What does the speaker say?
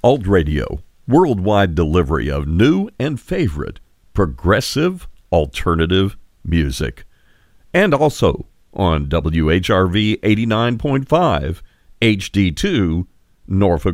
Alt Radio, worldwide delivery of new and favorite progressive alternative music. And also on WHRV 89.5 HD2, Norfolk,